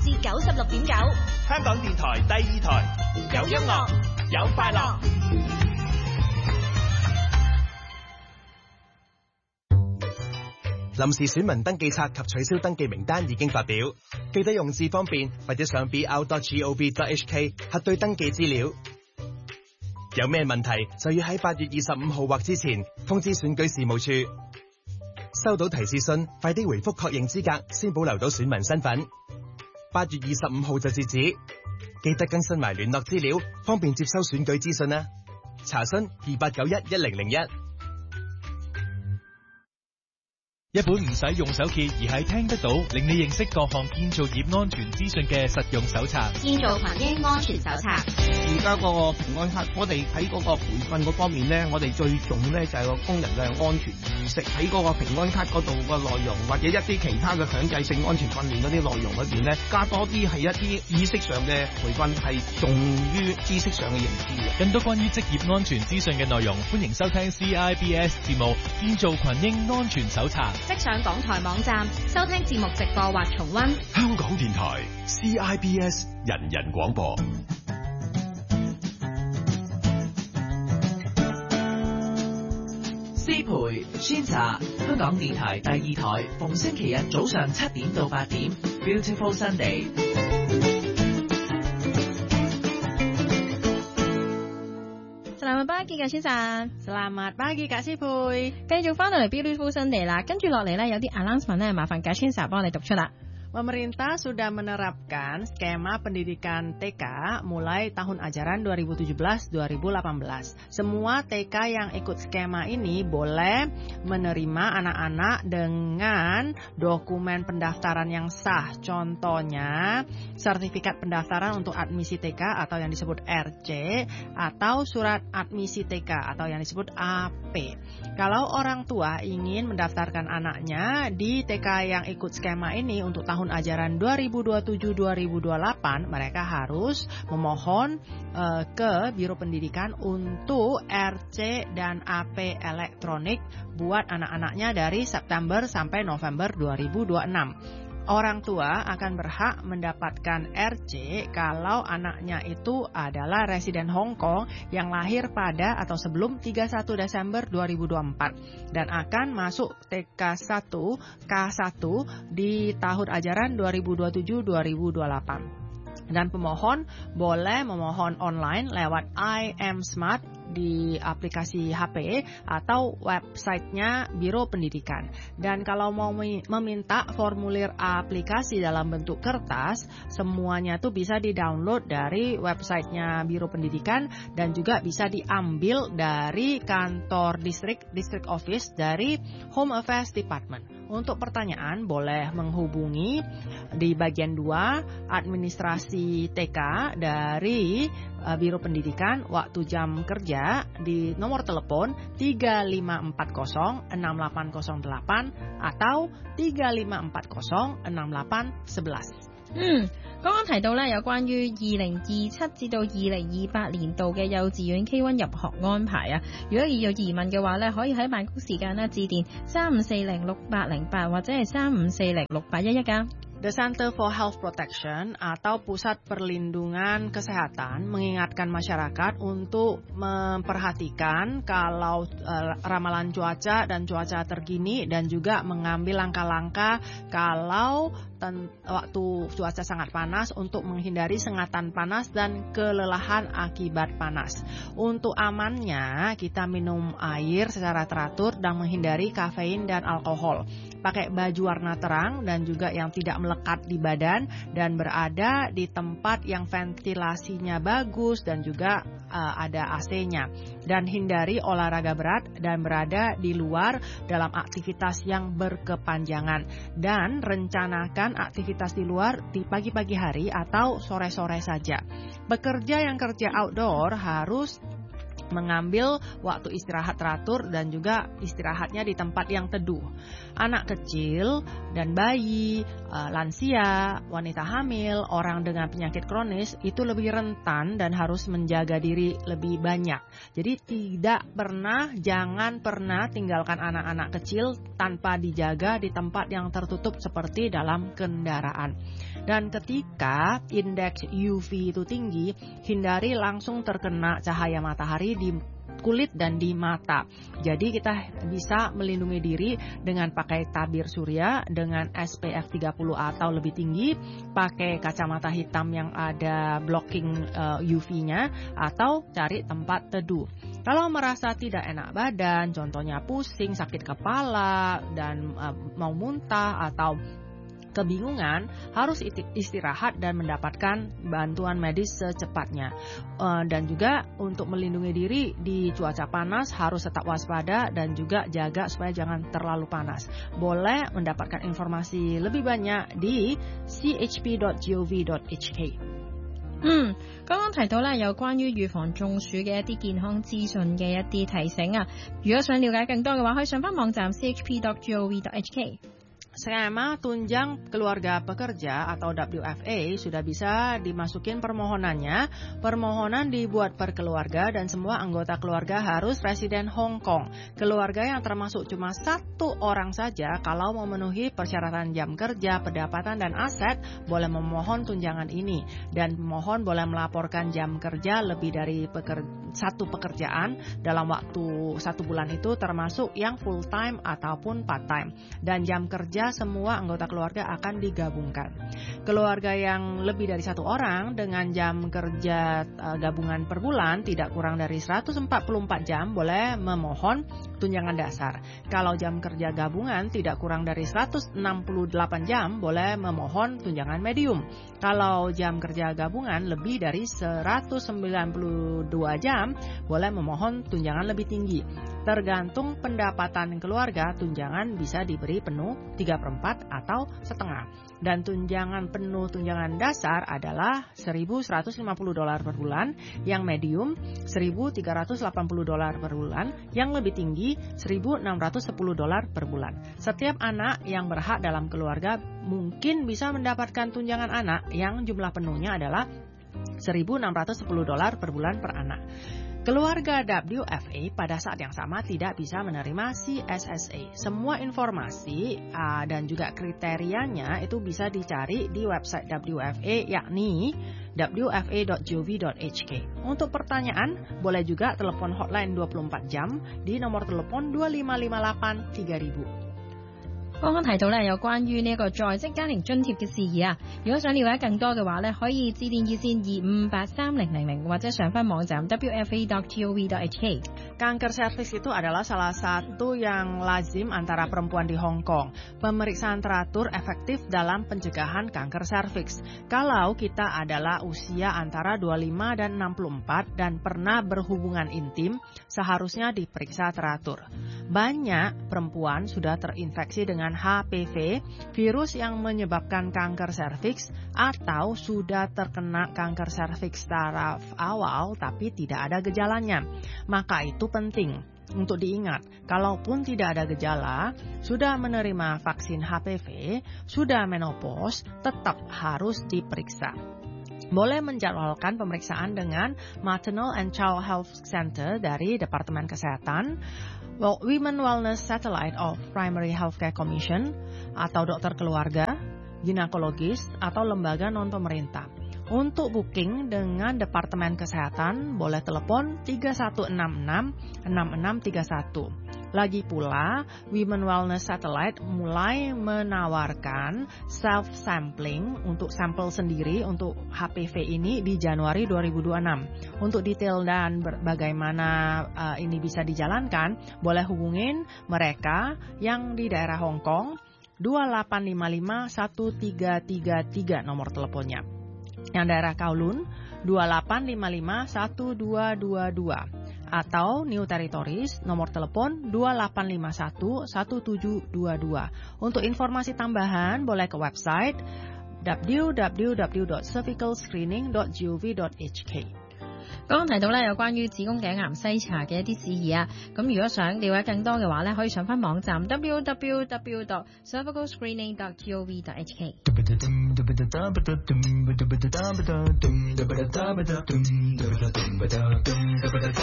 至96.9， 香港電台第2台，有音樂，有快樂。 臨時選民登記冊及取消登記名單已經發表，記得用字方便或者上 br.gov.hk 核對登記資料。有咩問題就要喺8月25號或之前通知選舉事務處。收到提示信，快啲回覆確認資格，先保留到選民身份。8月25號就截止，記得更新埋聯絡資料，方便接收選舉資訊啦。查詢28911001。 一本唔使用手揭而係聽得到，令你認識各項建造業安全資訊嘅實用手冊。 建造群英安全手冊。 而家嗰個平安卡，我哋喺嗰個培訓嗰方面咧，我哋最重咧就係個工人嘅安全意識。喺嗰個平安卡嗰度個內容，或者一啲其他嘅強制性安全訓練嗰啲內容裏邊咧，加多啲係一啲意識上嘅培訓，係重於知識上嘅認知嘅。 更多關於職業安全資訊嘅內容，歡迎收聽 CIBS 節目《建造群英安全手冊》。 即上港台網站收聽節目直播或重溫。 香港電台 CIBS 人人廣播。 思培宣茶，香港電台第2台，逢星期日早上7點到8點 Beautiful Sunday。 Selamat pagi Kak Shinsa， Selamat pagi Kak Sipuy。 繼續翻到嚟 Beautiful Sunday 啦，跟住落嚟咧有啲 announcement 咧，麻煩Kak Shinsa幫我哋讀出啦。 Pemerintah sudah menerapkan skema pendidikan TK mulai tahun ajaran 2017-2018. Semua TK yang ikut skema ini boleh menerima anak-anak dengan dokumen pendaftaran yang sah. Contohnya, sertifikat pendaftaran untuk admisi TK atau yang disebut RC atau surat admisi TK atau yang disebut AP. Kalau orang tua ingin mendaftarkan anaknya di TK yang ikut skema ini untuk tahun ajaran 2027-2028, mereka harus memohon ke Biro Pendidikan untuk RC dan AP elektronik buat anak-anaknya dari September sampai November 2026. Orang tua akan berhak mendapatkan RC kalau anaknya itu adalah residen Hong Kong yang lahir pada atau sebelum 31 Desember 2024 dan akan masuk TK 1 K1 di tahun ajaran 2027-2028. Dan pemohon boleh memohon online lewat iMSmart di aplikasi HP atau websitenya Biro Pendidikan. Dan kalau mau meminta formulir aplikasi dalam bentuk kertas, semuanya tuh bisa di-download dari websitenya Biro Pendidikan dan juga bisa diambil dari kantor district office dari Home Affairs Department. Untuk pertanyaan boleh menghubungi di bagian 2 administrasi TK dari Biro Pendidikan waktu jam kerja di nomor telepon 3540-6808 atau 3540-6811。 剛剛提到咧有關於2027至到2028年度嘅幼稚園 K1 入學安排啊，如果有疑問嘅話咧，可以喺辦公時間咧致電35406808或者係35406811㗎。 The Center for Health Protection atau Pusat Perlindungan Kesehatan mengingatkan masyarakat untuk memperhatikan kalau ramalan cuaca dan cuaca terkini dan juga mengambil langkah-langkah kalau waktu cuaca sangat panas untuk menghindari sengatan panas dan kelelahan akibat panas. Untuk amannya kita minum air secara teratur dan menghindari kafein dan alkohol. Pakai baju warna terang dan juga yang tidak melekat di badan dan berada di tempat yang ventilasinya bagus dan juga ada AC-nya. Dan hindari olahraga berat dan berada di luar dalam aktivitas yang berkepanjangan. Dan rencanakan aktivitas di luar di pagi-pagi hari atau sore-sore saja. Pekerja yang kerja outdoor harus mengambil waktu istirahat teratur dan juga istirahatnya di tempat yang teduh. Anak kecil dan bayi, lansia, wanita hamil, orang dengan penyakit kronis itu lebih rentan dan harus menjaga diri lebih banyak. Jadi jangan pernah tinggalkan anak-anak kecil tanpa dijaga di tempat yang tertutup seperti dalam kendaraan. Dan ketika indeks UV itu tinggi, hindari langsung terkena cahaya matahari di kulit dan di mata. Jadi kita bisa melindungi diri dengan pakai tabir surya dengan SPF 30 atau lebih tinggi, pakai kacamata hitam yang ada blocking UV-nya, atau cari tempat teduh. Kalau merasa tidak enak badan, contohnya pusing, sakit kepala, dan mau muntah atau kebingungan, harus istirahat dan mendapatkan bantuan medis secepatnya. Dan juga untuk melindungi diri di cuaca panas harus tetap waspada dan juga jaga supaya jangan terlalu panas. Boleh mendapatkan informasi lebih banyak di chp.gov.hk。 剛剛提到咧有關於預防中暑嘅一啲健康資訊嘅一啲提醒啊，如果想了解更多嘅話，可以上翻網站 chp.gov.hk。 Skema tunjang keluarga pekerja atau WFA sudah bisa dimasukin permohonannya. Permohonan dibuat per keluarga dan semua anggota keluarga harus residen Hong Kong. Keluarga yang termasuk cuma satu orang saja kalau memenuhi persyaratan jam kerja, pendapatan dan aset boleh memohon tunjangan ini. Dan pemohon boleh melaporkan jam kerja lebih dari satu pekerjaan dalam waktu 1 bulan itu, termasuk yang full time ataupun part time. Dan jam kerja semua anggota keluarga akan digabungkan. Keluarga yang lebih dari 1 orang dengan jam kerja gabungan per bulan tidak kurang dari 144 jam boleh memohon tunjangan dasar. Kalau jam kerja gabungan tidak kurang dari 168 jam boleh memohon tunjangan medium. Kalau jam kerja gabungan lebih dari 192 jam boleh memohon tunjangan lebih tinggi. Tergantung pendapatan keluarga, tunjangan bisa diberi penuh 3/4 atau setengah. Dan tunjangan penuh tunjangan dasar adalah $1.150 per bulan, yang medium $1.380 per bulan, yang lebih tinggi $1.610 per bulan. Setiap anak yang berhak dalam keluarga mungkin bisa mendapatkan tunjangan anak yang jumlah penuhnya adalah $1.610 per bulan per anak. Keluarga WFA pada saat yang sama tidak bisa menerima CSSA. Semua informasi dan juga kriterianya itu bisa dicari di website WFA, yakni wfa.gov.hk. Untuk pertanyaan, boleh juga telepon hotline 24 jam di nomor telepon 2558 3000。 剛剛提到咧有關於呢一個在職家庭津貼嘅事宜啊，如果想了解更多嘅話咧，可以致電熱線25830000或者上翻網站 wfa.gov.hk。 Kanker serviks itu adalah salah satu yang lazim antara perempuan di Hong Kong. Pemeriksaan teratur efektif dalam pencegahan kanker serviks. Kalau kita adalah usia antara 25 dan 64 dan pernah berhubungan intim, seharusnya diperiksa teratur. Banyak perempuan sudah terinfeksi dengan HPV, virus yang menyebabkan kanker serviks, atau sudah terkena kanker serviks taraf awal tapi tidak ada gejalanya. Maka itu penting untuk diingat, kalaupun tidak ada gejala, sudah menerima vaksin HPV, sudah menopause, tetap harus diperiksa. Boleh menjadwalkan pemeriksaan dengan Maternal and Child Health Center dari Departemen Kesehatan, Women Wellness Satellite of Primary Healthcare Commission, atau dokter keluarga, ginekologis, atau lembaga non-pemerintah. Untuk booking dengan Departemen Kesehatan, boleh telepon 3166-6631. Lagi pula, Women Wellness Satellite mulai menawarkan self-sampling untuk sampel sendiri untuk HPV ini di Januari 2026. Untuk detail dan bagaimana ini bisa dijalankan, boleh hubungin mereka yang di daerah Hong Kong 2855-1333 nomor teleponnya. Yang daerah Kowloon 2855-1222. Atau New Territories nomor telepon 2851-1722. Untuk informasi tambahan boleh ke website www.cervicalscreening.gov.hk. 剛剛提到咧有關於子宮頸癌篩查嘅一啲事宜啊，咁如果想了解更多嘅話咧，可以上翻網站 www.cervicalscreening.gov.hk。